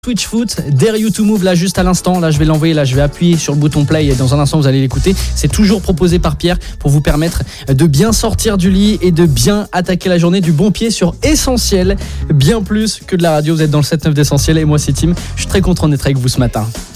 Switch Foot, Dare You to Move, là juste à l'instant, là je vais l'envoyer, là je vais appuyer sur le bouton play et dans un instant vous allez l'écouter. C'est toujours proposé par Pierre pour vous permettre de bien sortir du lit et de bien attaquer la journée du bon pied sur Essentiel, bien plus que de la radio. Vous êtes dans le 7-9 d'Essentiel et moi c'est Tim, je suis très content d'être avec vous ce matin.